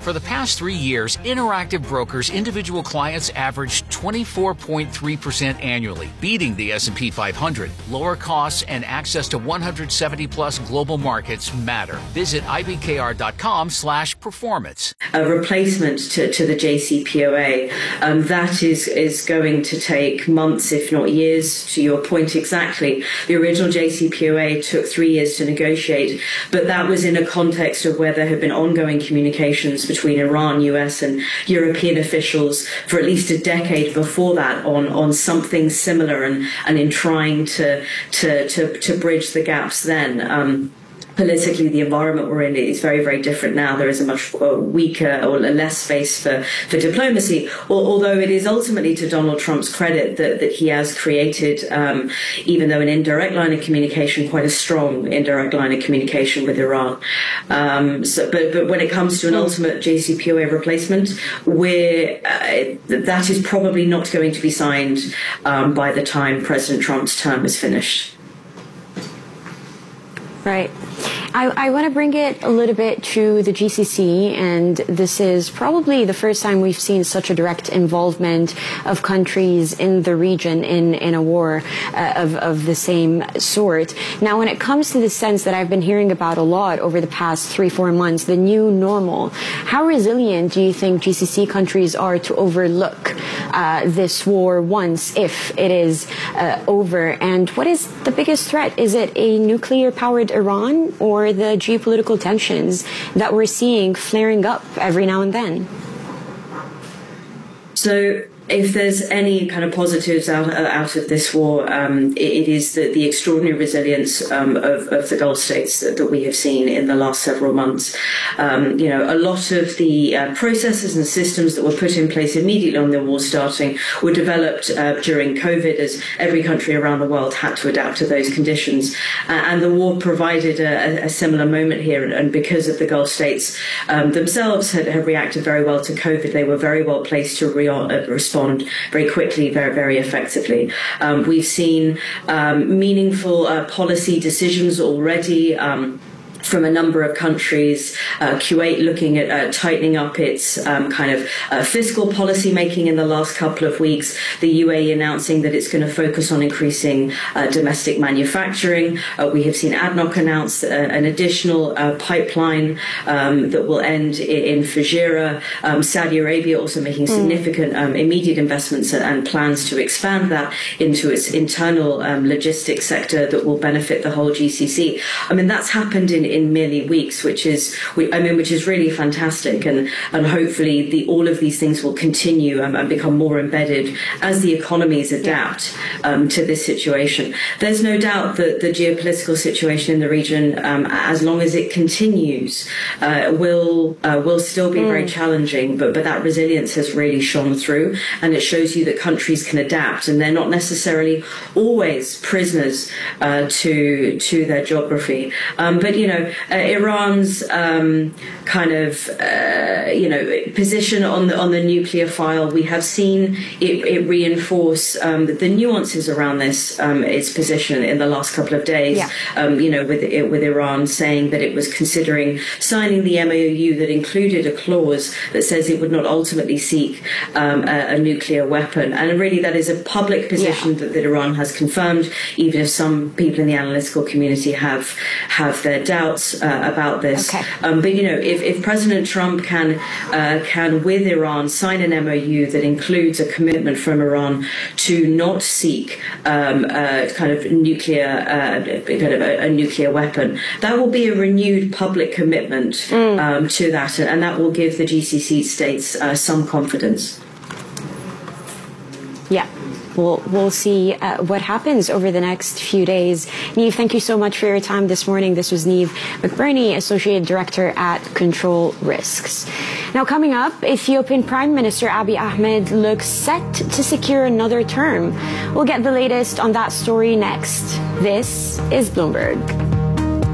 For the past 3 years, Interactive Brokers individual clients averaged 24.3% annually, beating the S&P 500. Lower costs and access to 170-plus global markets matter. Visit ibkr.com/performance. A replacement to the JCPOA, that is going to take months, if not years, to your point exactly. The original JCPOA took 3 years to negotiate, but that was in a context of where there had been ongoing communications between Iran, US, and European officials for at least a decade before that on something similar, and in trying to bridge the gaps then. Politically, the environment we're in is very, very different now. There is a much weaker or less space for diplomacy, although it is ultimately to Donald Trump's credit that he has created, even though an indirect line of communication, quite a strong indirect line of communication with Iran. But when it comes to an ultimate JCPOA replacement, that is probably not going to be signed by the time President Trump's term is finished. Right. I want to bring it a little bit to the GCC, and this is probably the first time we've seen such a direct involvement of countries in the region in a war of the same sort. Now, when it comes to the sense that I've been hearing about a lot over the past 3-4 months, the new normal, how resilient do you think GCC countries are to overlook this war once, if it is over? And what is the biggest threat? Is it a nuclear-powered Iran, or the geopolitical tensions that we're seeing flaring up every now and then? So if there's any kind of positives out of this war, it is the extraordinary resilience of the Gulf states that we have seen in the last several months. A lot of the processes and systems that were put in place immediately on the war starting were developed during COVID, as every country around the world had to adapt to those conditions. And the war provided a similar moment here. And because of the Gulf states themselves had reacted very well to COVID, they were very well placed to respond very quickly, very, very effectively. We've seen meaningful policy decisions already from a number of countries. Kuwait looking at tightening up its fiscal policy making in the last couple of weeks. The UAE announcing that it's going to focus on increasing domestic manufacturing. We have seen ADNOC announce an additional pipeline that will end in Fujairah. Saudi Arabia also making significant immediate investments and plans to expand that into its internal logistics sector that will benefit the whole GCC. I mean, that's happened in merely weeks, which is really fantastic, and hopefully all of these things will continue and become more embedded as the economies adapt to this situation. There's no doubt that the geopolitical situation in the region, as long as it continues, will still be very challenging. But that resilience has really shone through, and it shows you that countries can adapt, and they're not necessarily always prisoners to their geography. But Iran's position on the nuclear file, we have seen it reinforce the nuances around its position in the last couple of days. With Iran saying that it was considering signing the MOU that included a clause that says it would not ultimately seek a nuclear weapon, and really that is a public position that Iran has confirmed, even if some people in the analytical community have their doubts about this. But if President Trump can with Iran sign an MOU that includes a commitment from Iran to not seek a nuclear weapon, that will be a renewed public commitment to that, and that will give the GCC states some confidence. Yeah. We'll see what happens over the next few days. Niamh, thank you so much for your time this morning. This was Niamh McBurney, Associate Director at Control Risks. Now, coming up, Ethiopian Prime Minister Abiy Ahmed looks set to secure another term. We'll get the latest on that story next. This is Bloomberg.